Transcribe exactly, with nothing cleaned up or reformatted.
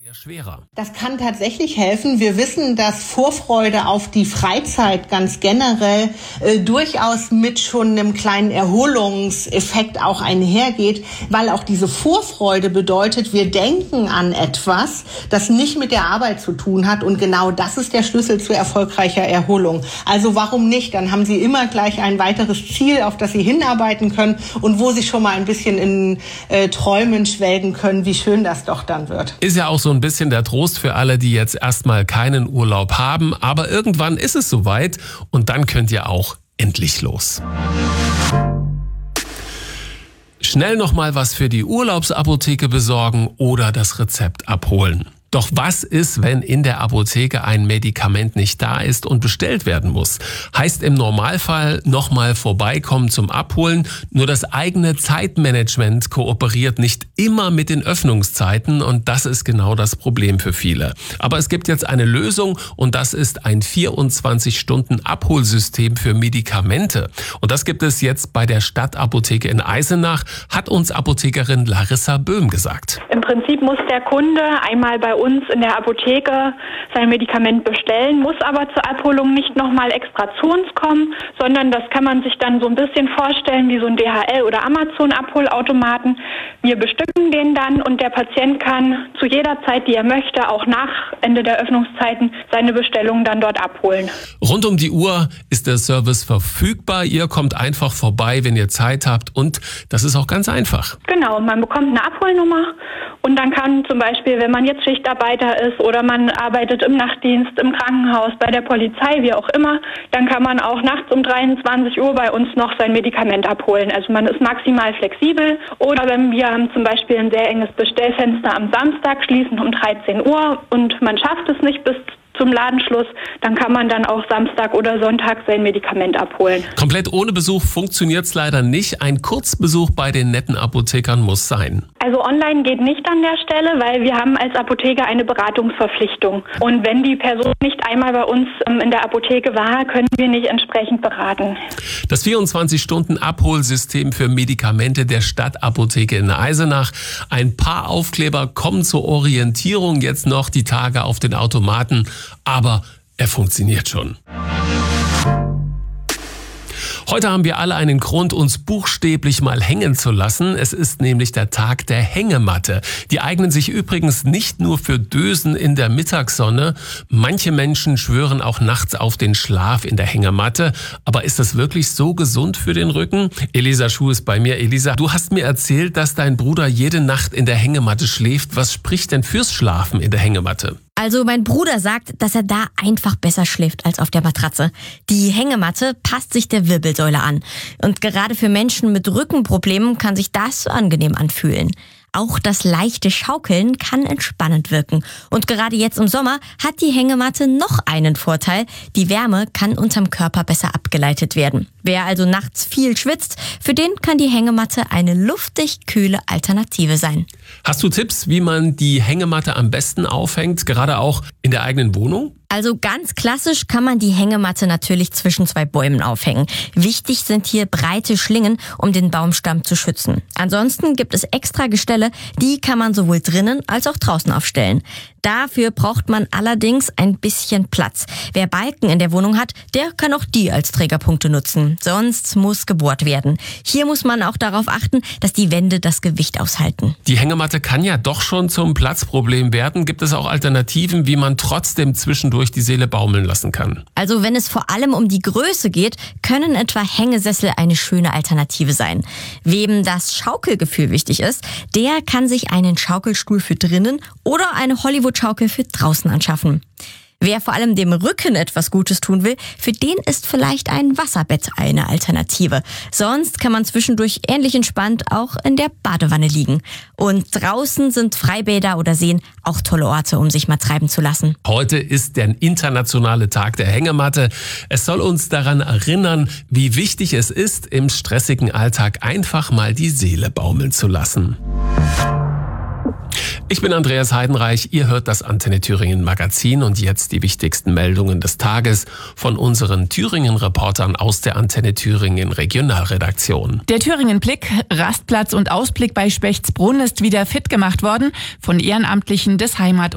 Schwerer. Das kann tatsächlich helfen. Wir wissen, dass Vorfreude auf die Freizeit ganz generell äh, durchaus mit schon einem kleinen Erholungseffekt auch einhergeht, weil auch diese Vorfreude bedeutet, wir denken an etwas, das nicht mit der Arbeit zu tun hat, und genau das ist der Schlüssel zu erfolgreicher Erholung. Also warum nicht? Dann haben Sie immer gleich ein weiteres Ziel, auf das Sie hinarbeiten können und wo Sie schon mal ein bisschen in äh, Träumen schwelgen können, wie schön das doch dann wird. Ist ja auch so ein bisschen der Trost für alle, die jetzt erstmal keinen Urlaub haben. Aber irgendwann ist es soweit und dann könnt ihr auch endlich los. Schnell noch mal was für die Urlaubsapotheke besorgen oder das Rezept abholen. Doch was ist, wenn in der Apotheke ein Medikament nicht da ist und bestellt werden muss? Heißt im Normalfall nochmal vorbeikommen zum Abholen. Nur das eigene Zeitmanagement kooperiert nicht immer mit den Öffnungszeiten und das ist genau das Problem für viele. Aber es gibt jetzt eine Lösung und das ist ein vierundzwanzig Stunden Abholsystem für Medikamente. Und das gibt es jetzt bei der Stadtapotheke in Eisenach, hat uns Apothekerin Larissa Böhm gesagt. Im Prinzip muss der Kunde einmal bei uns in der Apotheke sein Medikament bestellen, muss aber zur Abholung nicht nochmal extra zu uns kommen, sondern das kann man sich dann so ein bisschen vorstellen wie so ein D H L- oder Amazon-Abholautomaten. Wir bestücken den dann und der Patient kann zu jeder Zeit, die er möchte, auch nach Ende der Öffnungszeiten, seine Bestellung dann dort abholen. Rund um die Uhr ist der Service verfügbar. Ihr kommt einfach vorbei, wenn ihr Zeit habt, und das ist auch ganz einfach. Genau, man bekommt eine Abholnummer und dann kann zum Beispiel, wenn man jetzt Schichtarbeiter ist oder man arbeitet im Nachtdienst, im Krankenhaus, bei der Polizei, wie auch immer, dann kann man auch nachts um dreiundzwanzig Uhr bei uns noch sein Medikament abholen. Also man ist maximal flexibel. Oder wenn wir haben zum Beispiel ein sehr enges Bestellfenster am Samstag, schließen um dreizehn Uhr und man schafft es nicht bis zum Ladenschluss, dann kann man dann auch Samstag oder Sonntag sein Medikament abholen. Komplett ohne Besuch funktioniert's leider nicht. Ein Kurzbesuch bei den netten Apothekern muss sein. Also online geht nicht an der Stelle, weil wir haben als Apotheker eine Beratungsverpflichtung. Und wenn die Person nicht einmal bei uns in der Apotheke war, können wir nicht entsprechend beraten. Das vierundzwanzig Stunden Abholsystem für Medikamente der Stadtapotheke in Eisenach. Ein paar Aufkleber kommen zur Orientierung jetzt noch die Tage auf den Automaten. Aber er funktioniert schon. Heute haben wir alle einen Grund, uns buchstäblich mal hängen zu lassen. Es ist nämlich der Tag der Hängematte. Die eignen sich übrigens nicht nur für Dösen in der Mittagssonne. Manche Menschen schwören auch nachts auf den Schlaf in der Hängematte. Aber ist das wirklich so gesund für den Rücken? Elisa Schuh ist bei mir. Elisa, du hast mir erzählt, dass dein Bruder jede Nacht in der Hängematte schläft. Was spricht denn fürs Schlafen in der Hängematte? Also mein Bruder sagt, dass er da einfach besser schläft als auf der Matratze. Die Hängematte passt sich der Wirbelsäule an. Und gerade für Menschen mit Rückenproblemen kann sich das angenehm anfühlen. Auch das leichte Schaukeln kann entspannend wirken. Und gerade jetzt im Sommer hat die Hängematte noch einen Vorteil. Die Wärme kann unterm Körper besser abgeleitet werden. Wer also nachts viel schwitzt, für den kann die Hängematte eine luftig kühle Alternative sein. Hast du Tipps, wie man die Hängematte am besten aufhängt, gerade auch in der eigenen Wohnung? Also ganz klassisch kann man die Hängematte natürlich zwischen zwei Bäumen aufhängen. Wichtig sind hier breite Schlingen, um den Baumstamm zu schützen. Ansonsten gibt es extra Gestelle, die kann man sowohl drinnen als auch draußen aufstellen. Dafür braucht man allerdings ein bisschen Platz. Wer Balken in der Wohnung hat, der kann auch die als Trägerpunkte nutzen. Sonst muss gebohrt werden. Hier muss man auch darauf achten, dass die Wände das Gewicht aushalten. Die Hängematte kann ja doch schon zum Platzproblem werden. Gibt es auch Alternativen, wie man trotzdem zwischendurch die Seele baumeln lassen kann? Also wenn es vor allem um die Größe geht, können etwa Hängesessel eine schöne Alternative sein. Wem das Schaukelgefühl wichtig ist, der kann sich einen Schaukelstuhl für drinnen oder eine Hollywood-Schaukel für draußen anschaffen. Wer vor allem dem Rücken etwas Gutes tun will, für den ist vielleicht ein Wasserbett eine Alternative. Sonst kann man zwischendurch ähnlich entspannt auch in der Badewanne liegen. Und draußen sind Freibäder oder Seen auch tolle Orte, um sich mal treiben zu lassen. Heute ist der internationale Tag der Hängematte. Es soll uns daran erinnern, wie wichtig es ist, im stressigen Alltag einfach mal die Seele baumeln zu lassen. Ich bin Andreas Heidenreich, ihr hört das Antenne Thüringen Magazin und jetzt die wichtigsten Meldungen des Tages von unseren Thüringen-Reportern aus der Antenne Thüringen Regionalredaktion. Der Thüringen-Blick, Rastplatz und Ausblick bei Spechtsbrunn ist wieder fit gemacht worden von Ehrenamtlichen des Heimat-